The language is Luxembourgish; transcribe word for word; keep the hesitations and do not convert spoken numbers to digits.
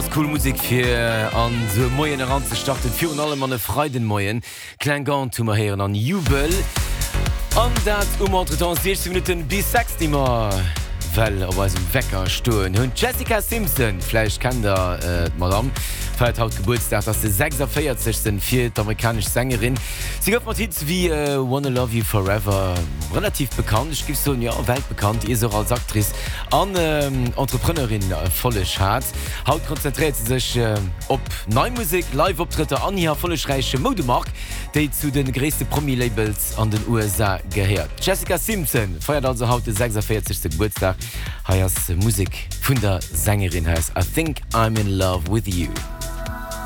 das cool Musik für an so Moien ran zu starten. Für allem an Freuden Moien. Klein Gant zu machen an Jubel. Und das um entre sechzehn Minuten bis sechs immer. Well op als Wecker stoen hunn Jessica Simpson Fleisch kann der äh, Madame feiert haut Geburtstag dass de sechsundvierzigsten fir d'amerikasch Sängerin. Sie gëtt mat Hits wie äh, Wanna Love You Forever relativ bekannt. Ich gif so ja weltbekannt ihr so als Akris an ähm, Entrepreneurin äh, vollech hat. Haut konzentriert sie sich äh, op Neumusik, Live-Optritte an hier vollechreiche Modemark, déi zu den gréste Promi-Labels an den U S A gehört. Jessica Simpson feiert also haut den sechsundvierzigsten Geburtstag. Heiers Musik vun der Sängerin heißt I Think I'm in Love with You.